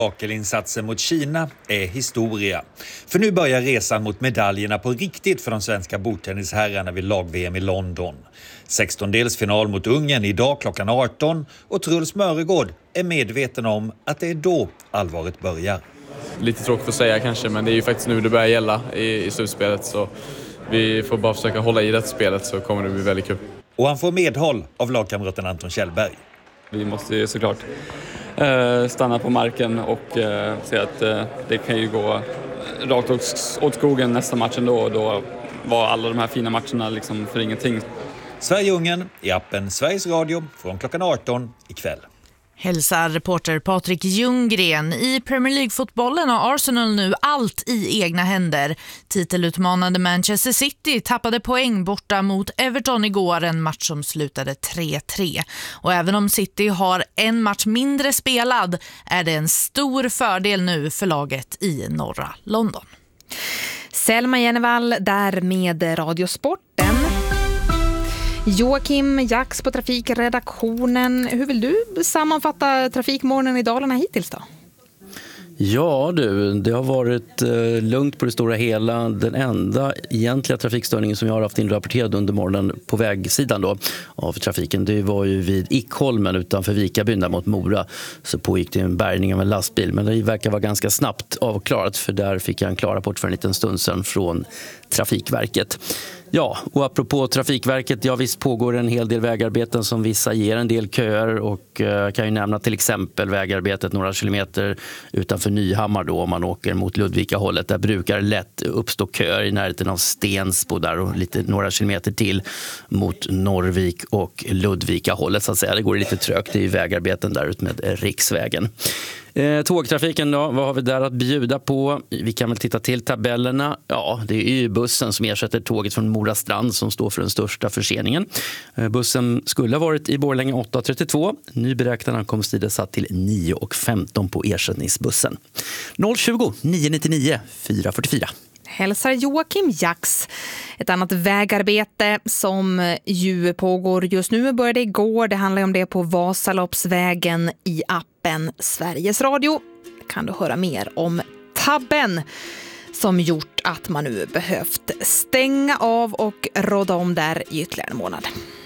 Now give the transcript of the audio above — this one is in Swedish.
Bakelinsatsen mot Kina är historia. För nu börjar resan mot medaljerna på riktigt för de svenska bordtennisherrarna vid lag-VM i London. 16-delsfinal mot Ungern idag klockan 18 och Truls Mörregård är medveten om att det är då allvaret börjar. Lite tråkigt att säga kanske, men det är ju faktiskt nu det börjar gälla i slutspelet, så vi får bara försöka hålla i det spelet så kommer det bli väldigt kul. Och han får medhåll av lagkamraten Anton Kjellberg. Vi måste ju såklart stanna på marken och se att det kan ju gå rakt åt skogen nästa match ändå, och då var alla de här fina matcherna liksom för ingenting. Sverige-Ungern i appen Sveriges Radio från klockan 18 ikväll. Hälsar reporter Patrik Ljunggren. I Premier League-fotbollen har Arsenal nu allt i egna händer. Titelutmanande Manchester City tappade poäng borta mot Everton igår, en match som slutade 3-3. Och även om City har en match mindre spelad är det en stor fördel nu för laget i norra London. Selma Jennevall där med Radiosporten. Joakim Jax på trafikredaktionen. Hur vill du sammanfatta trafikmorgonen i Dalarna hittills då? Ja du, det har varit lugnt på det stora hela. Den enda egentliga trafikstörningen som jag har haft inrapporterad under morgonen på vägsidan då av trafiken, det var ju vid Ickholmen utanför Vikabyn där mot Mora. Så pågick det en bärgning av en lastbil, men det verkar vara ganska snabbt avklarat, för där fick jag en klar rapport för en liten stund sedan från Trafikverket. Ja, och apropå Trafikverket, ja visst pågår en hel del vägarbeten som vissa ger en del köer, och kan ju nämna till exempel vägarbetet några kilometer utanför Nyhammar då, om man åker mot Ludvika-hållet. Där brukar lätt uppstå köer i närheten av Stensbo där, och några kilometer till mot Norrvik och Ludvika-hållet så att säga. Det går lite trögt i vägarbeten där ut med riksvägen. Tågtrafiken då, vad har vi där att bjuda på? Vi kan väl titta till tabellerna. Ja, det är ju bussen som ersätter tåget från Mora Strand som står för den största förseningen. Bussen skulle ha varit i Borlänge 8.32. Ny beräknad ankomsttid är satt till 9.15 på ersättningsbussen. 020 999 444. Hälsar Joakim Jax. Ett annat vägarbete som ju pågår just nu började igår. Det handlar om det på Vasaloppsvägen i appen Sveriges Radio. Kan du höra mer om tabben som gjort att man nu behövt stänga av och råda om där i ytterligare en månad.